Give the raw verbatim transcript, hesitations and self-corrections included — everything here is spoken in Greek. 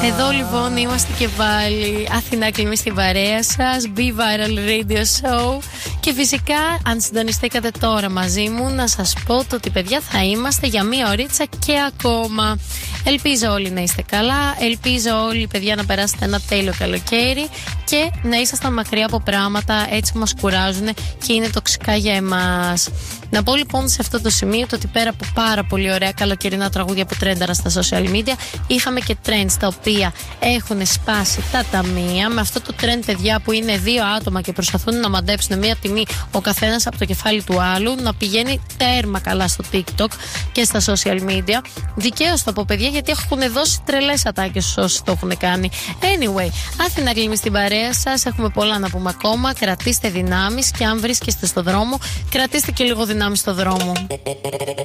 Εδώ λοιπόν είμαστε και πάλι. Αθηνά Κλιμή στην παρέα σας. Be Viral Radio Show. Και φυσικά, αν συντονιστήκατε τώρα μαζί μου, να σας πω το ότι παιδιά θα είμαστε για μία ωρίτσα και ακόμα. Ελπίζω όλοι να είστε καλά. Ελπίζω όλοι, παιδιά, να περάσετε ένα τέλειο καλοκαίρι και να ήσασταν μακριά από πράγματα έτσι που μας κουράζουν και είναι τοξικά για εμάς. Να πω λοιπόν σε αυτό το σημείο το ότι πέρα από πάρα πολύ ωραία καλοκαιρινά τραγούδια που τρένταραν στα social media, είχαμε και trends τα οποία έχουν σπάσει τα ταμεία. Με αυτό το trend, παιδιά, που είναι δύο άτομα και προσπαθούν να μαντέψουν μία τιμή ο καθένας από το κεφάλι του άλλου, να πηγαίνει τέρμα καλά στο TikTok και στα social media. Δικαίως το πω, παιδιά, γιατί έχουν δώσει τρελές ατάκες όσοι το έχουν κάνει. Anyway, Αθηνά Κλιμή στην παρέα σας. Έχουμε πολλά να πούμε ακόμα. Κρατήστε δυνάμεις και αν βρίσκεστε στο δρόμο, κρατήστε και λίγο δυνάμεις στο δρόμο.